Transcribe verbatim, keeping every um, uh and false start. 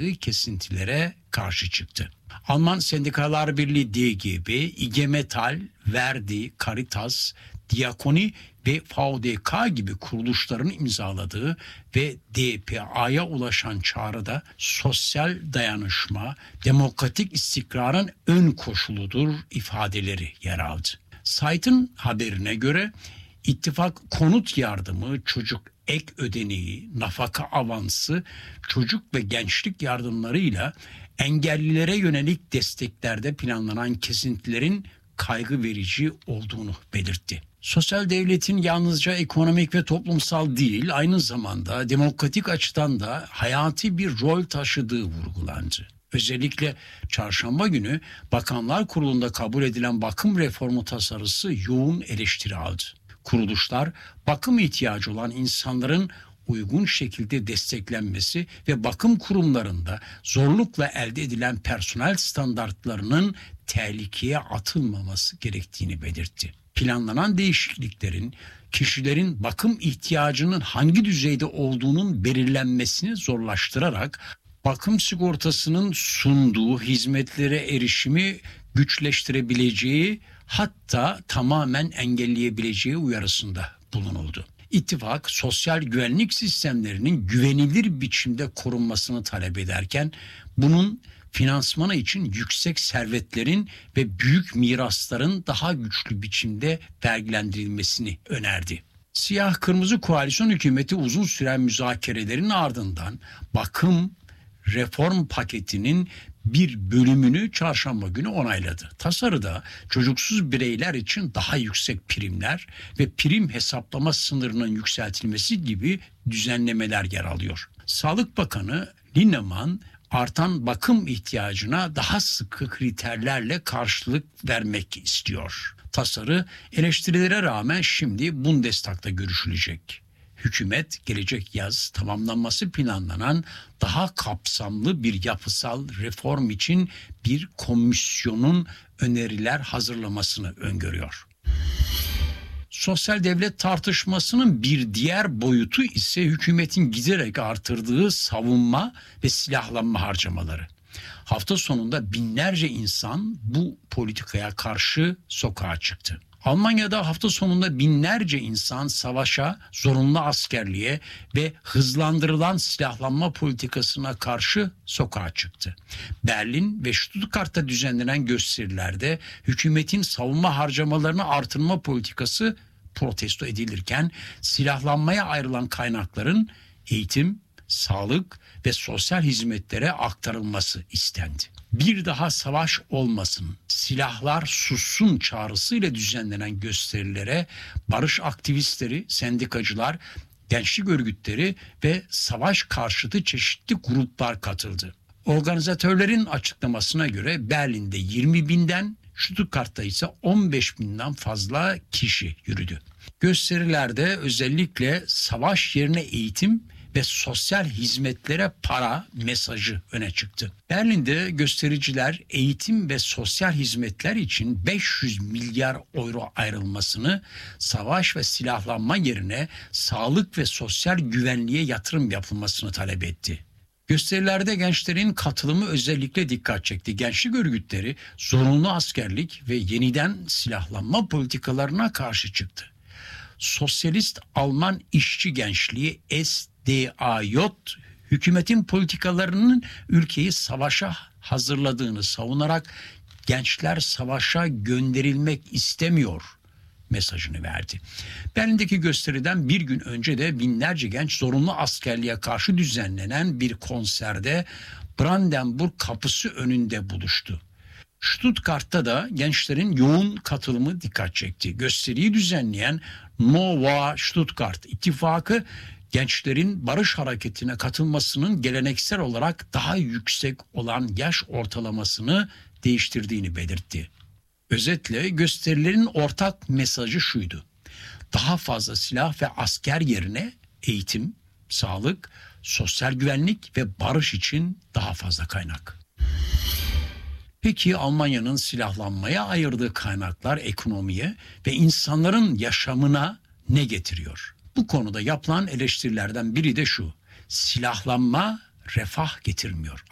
yaptığı kesintilere karşı çıktı. Alman Sendikalar Birliği D G B, I G Metall, Verdi, Caritas, Diakoni ve V D K gibi kuruluşların imzaladığı ve D P A'ya ulaşan çağrıda sosyal dayanışma, demokratik istikrarın ön koşuludur ifadeleri yer aldı. Site'ın haberine göre ittifak konut yardımı, çocuk ek ödeneği, nafaka avansı, çocuk ve gençlik yardımlarıyla engellilere yönelik desteklerde planlanan kesintilerin kaygı verici olduğunu belirtti. Sosyal devletin yalnızca ekonomik ve toplumsal değil, aynı zamanda demokratik açıdan da hayati bir rol taşıdığı vurgulandı. Özellikle çarşamba günü Bakanlar Kurulu'nda kabul edilen bakım reformu tasarısı yoğun eleştiri aldı. Kuruluşlar, bakım ihtiyacı olan insanların uygun şekilde desteklenmesi ve bakım kurumlarında zorlukla elde edilen personel standartlarının tehlikeye atılmaması gerektiğini belirtti. Planlanan değişikliklerin kişilerin bakım ihtiyacının hangi düzeyde olduğunun belirlenmesini zorlaştırarak bakım sigortasının sunduğu hizmetlere erişimi güçleştirebileceği, hatta tamamen engelleyebileceği uyarısında bulunuldu. İttifak, sosyal güvenlik sistemlerinin güvenilir biçimde korunmasını talep ederken bunun finansmanı için yüksek servetlerin ve büyük mirasların daha güçlü biçimde vergilendirilmesini önerdi. Siyah-kırmızı koalisyon hükümeti uzun süren müzakerelerin ardından bakım reform paketinin bir bölümünü çarşamba günü onayladı. Tasarıda çocuksuz bireyler için daha yüksek primler ve prim hesaplama sınırının yükseltilmesi gibi düzenlemeler yer alıyor. Sağlık Bakanı Linnemann, artan bakım ihtiyacına daha sıkı kriterlerle karşılık vermek istiyor. Tasarı eleştirilere rağmen şimdi Bundestag'da görüşülecek. Hükümet gelecek yaz tamamlanması planlanan daha kapsamlı bir yapısal reform için bir komisyonun öneriler hazırlamasını öngörüyor. Sosyal devlet tartışmasının bir diğer boyutu ise hükümetin giderek artırdığı savunma ve silahlanma harcamaları. Hafta sonunda binlerce insan bu politikaya karşı sokağa çıktı. Almanya'da hafta sonunda binlerce insan savaşa, zorunlu askerliğe ve hızlandırılan silahlanma politikasına karşı sokağa çıktı. Berlin ve Stuttgart'ta düzenlenen gösterilerde hükümetin savunma harcamalarını artırma politikası protesto edilirken silahlanmaya ayrılan kaynakların eğitim, sağlık ve sosyal hizmetlere aktarılması istendi. Bir daha savaş olmasın, silahlar sussun çağrısıyla düzenlenen gösterilere barış aktivistleri, sendikacılar, gençlik örgütleri ve savaş karşıtı çeşitli gruplar katıldı. Organizatörlerin açıklamasına göre Berlin'de yirmi binden, Stuttgart'ta ise on beş binden fazla kişi yürüdü. Gösterilerde özellikle savaş yerine eğitim ve sosyal hizmetlere para mesajı öne çıktı. Berlin'de göstericiler eğitim ve sosyal hizmetler için beş yüz milyar euro ayrılmasını, savaş ve silahlanma yerine sağlık ve sosyal güvenliğe yatırım yapılmasını talep etti. Gösterilerde gençlerin katılımı özellikle dikkat çekti. Gençlik örgütleri zorunlu askerlik ve yeniden silahlanma politikalarına karşı çıktı. Sosyalist Alman İşçi Gençliği S D A J hükümetin politikalarının ülkeyi savaşa hazırladığını savunarak gençler savaşa gönderilmek istemiyor mesajını verdi. Berlin'deki gösteriden bir gün önce de binlerce genç zorunlu askerliğe karşı düzenlenen bir konserde Brandenburg kapısı önünde buluştu. Stuttgart'ta da gençlerin yoğun katılımı dikkat çekti. Gösteriyi düzenleyen Nova Stuttgart ittifakı gençlerin barış hareketine katılmasının geleneksel olarak daha yüksek olan yaş ortalamasını değiştirdiğini belirtti. Özetle gösterilerin ortak mesajı şuydu: daha fazla silah ve asker yerine eğitim, sağlık, sosyal güvenlik ve barış için daha fazla kaynak. Peki Almanya'nın silahlanmaya ayırdığı kaynaklar ekonomiye ve insanların yaşamına ne getiriyor? Bu konuda yapılan eleştirilerden biri de şu: silahlanma refah getirmiyor.